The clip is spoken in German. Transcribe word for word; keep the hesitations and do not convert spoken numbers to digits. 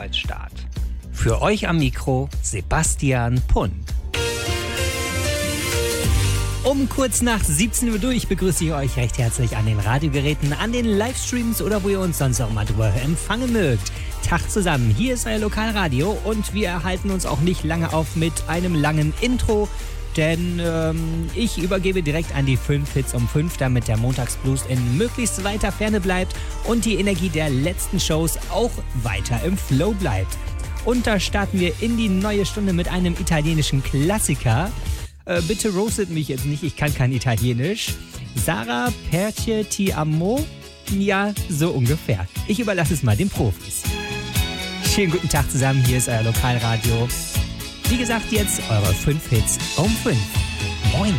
Arbeitsstart. Für euch am Mikro Sebastian Pund. Um kurz nach siebzehn Uhr durch begrüße ich euch recht herzlich an den Radiogeräten, an den Livestreams oder wo ihr uns sonst auch mal drüber empfangen mögt. Tag zusammen, hier ist euer Lokalradio und wir halten uns auch nicht lange auf mit einem langen Intro, denn ähm, ich übergebe direkt an die fünf Hits um fünf, damit der Montagsblues in möglichst weiter Ferne bleibt und die Energie der letzten Shows auch weiter im Flow bleibt. Und da starten wir in die neue Stunde mit einem italienischen Klassiker. Äh, bitte roastet mich jetzt nicht, ich kann kein Italienisch. Sarah Perche Ti Amo? Ja, so ungefähr. Ich überlasse es mal den Profis. Schönen guten Tag zusammen, hier ist euer Lokalradio. Wie gesagt, jetzt eure fünf Hits um fünf. Moin.